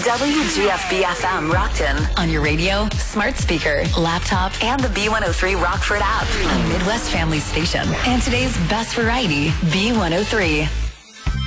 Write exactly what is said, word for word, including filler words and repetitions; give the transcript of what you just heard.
W G F B F M Rockton. On your radio, smart speaker, laptop, and the B one oh three Rockford app. A Midwest Family Station. And today's best variety, B one oh three.